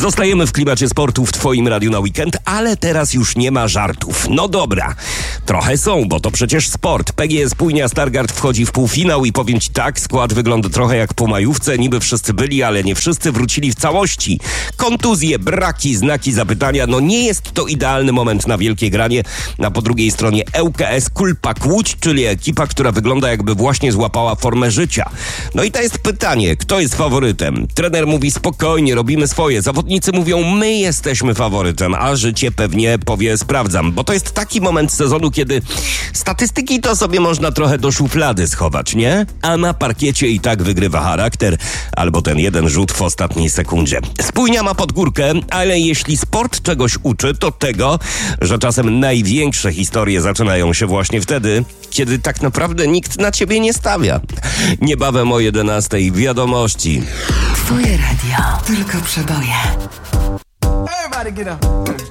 Zostajemy w klimacie sportu w twoim radiu na weekend, ale teraz już nie ma żartów. No dobra, trochę są, bo to przecież sport. PGS Płynia Stargard wchodzi w półfinał i powiem ci tak, skład wygląda trochę jak po majówce. Niby wszyscy byli, ale nie wszyscy wrócili w całości. Kontuzje, braki, znaki zapytania. No nie jest to idealny moment na wielkie granie. A po drugiej stronie ŁKS Kulpa Kłódź, czyli ekipa, która wygląda jakby właśnie złapała formę życia. No i to jest pytanie, kto jest faworytem? Trener mówi spokojnie, robimy swoje. Zawodnicy mówią, my jesteśmy faworytem, a życie pewnie powie sprawdzam. Bo to jest taki moment sezonu, kiedy statystyki to sobie można trochę do szuflady schować, nie? A na parkiecie i tak wygrywa charakter albo ten jeden rzut w ostatniej sekundzie. Spójnia ma pod górkę, ale jeśli sport czegoś uczy, to tego, że czasem największe historie zaczynają się właśnie wtedy, kiedy tak naprawdę nikt na ciebie nie stawia. Niebawem o 11:00 wiadomości. Twoje radio, tylko przeboje. Everybody get up.